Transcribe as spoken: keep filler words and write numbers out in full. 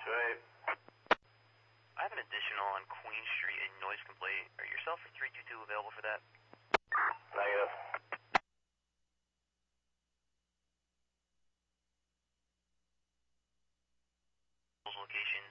Right. I have an additional on Queen Street, a noise complaint. Are yourself or three two two available for that? Negative. Location